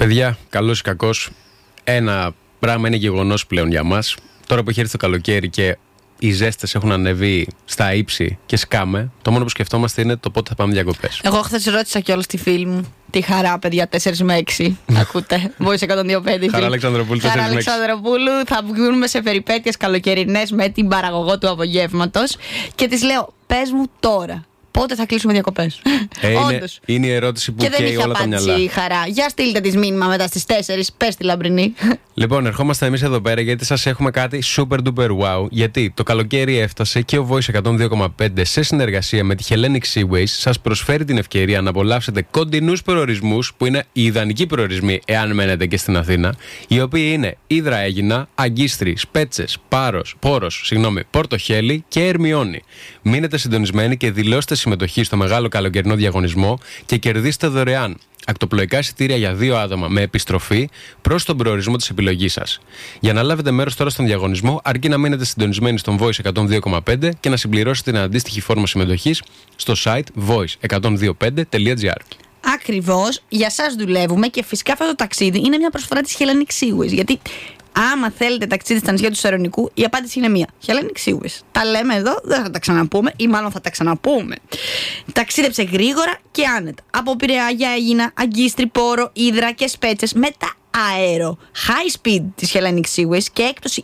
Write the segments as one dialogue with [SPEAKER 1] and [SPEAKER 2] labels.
[SPEAKER 1] Παιδιά, καλός ή κακός, ένα πράγμα είναι γεγονός πλέον για μας. Τώρα που έχει έρθει το καλοκαίρι και οι ζέστες έχουν ανεβεί στα ύψη και σκάμε, το μόνο που σκεφτόμαστε είναι το πότε θα πάμε διακοπές.
[SPEAKER 2] Εγώ χθες ρώτησα κιόλας τη φίλη μου. Τι χαρά, παιδιά, 4 με 6. Ακούτε, Voice 102.5.
[SPEAKER 1] Χαρά Αλεξανδροπούλου, 4 με 6.
[SPEAKER 2] Χαρά Αλεξανδροπούλου, θα βγούμε σε περιπέτειες καλοκαιρινές με την παραγωγό του απογεύματος. Και της λέω, πες μου τώρα, πότε θα κλείσουμε διακοπές. Όντως.
[SPEAKER 1] Είναι η ερώτηση που καίει όλα τα μυαλά.
[SPEAKER 2] Και δεν είχε απάντηση η χαρά. Για στείλτε της μήνυμα μετά στις 4, πες τη Λαμπρινή.
[SPEAKER 1] Λοιπόν, ερχόμαστε εμείς εδώ πέρα γιατί σας έχουμε κάτι super duper wow. Γιατί το καλοκαίρι έφτασε και ο Voice 102.5 σε συνεργασία με τη Hellenic Seaways σας προσφέρει την ευκαιρία να απολαύσετε κοντινούς προορισμούς που είναι οι ιδανικοί προορισμοί εάν μένετε και στην Αθήνα, οι οποίοι είναι Ύδρα Αίγινα, Αγκίστρι, Σπέτσες, Πόρος, Πόρτο Χέλη και Ερμιόνι. Μείνετε συντονισμένοι και δηλώστε συμμετοχή στο μεγάλο καλοκαιρινό διαγωνισμό και κερδίστε δωρεάν ακτοπλοϊκά εισιτήρια για 2 άτομα με επιστροφή προς τον προορισμό της επιλογής σας. Για να λάβετε μέρος τώρα στον διαγωνισμό, αρκεί να μείνετε συντονισμένοι στον Voice 102.5 και να συμπληρώσετε την αντίστοιχη φόρμα συμμετοχής στο site voice102.5.gr.
[SPEAKER 2] Ακριβώς, για σας δουλεύουμε και φυσικά αυτό το ταξίδι είναι μια προσφορά της Hellenic Seaways. Γιατί άμα θέλετε ταξίδι στα νησιά του Σερονικού, η απάντηση είναι μία. Hellenic Seaways. Τα λέμε εδώ, δεν θα τα ξαναπούμε, ή μάλλον θα τα ξαναπούμε. Ταξίδεψε γρήγορα και άνετα. Από Πειραιά για Αίγινα, Αγκίστρι, Πόρο, Ύδρα και Σπέτσες με τα αέρο high speed της Hellenic Seaways και έκπτωση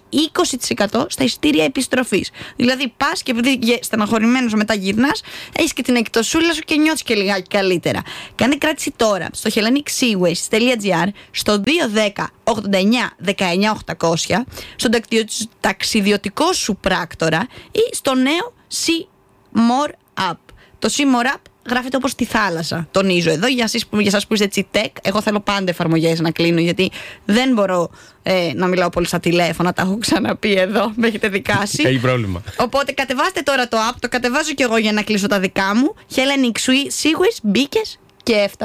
[SPEAKER 2] 20% στα εισιτήρια επιστροφής. Δηλαδή πας και επειδή στεναχωρημένος μετά γυρνάς, έχεις και την εκπτωσούλα σου και νιώθεις και λιγάκι καλύτερα. Κάνε κράτηση τώρα στο hellenicseaways.gr, στο 210 89 19 800, στον ταξιδιωτικό σου πράκτορα ή στο νέο C-More App. Το C-More App γράφεται όπως τη θάλασσα. Τονίζω εδώ για εσάς που είστε τσιτέκ. Εγώ θέλω πάντα εφαρμογές να κλείνω, γιατί δεν μπορώ να μιλάω πολύ στα τηλέφωνα. Τα έχω ξαναπεί εδώ. Με έχετε δικάσει.
[SPEAKER 1] Έχει πρόβλημα.
[SPEAKER 2] Οπότε κατεβάστε τώρα το app. Το κατεβάζω κι εγώ για να κλείσω τα δικά μου. Hellenic Seaways, μπήκες και έφτασε.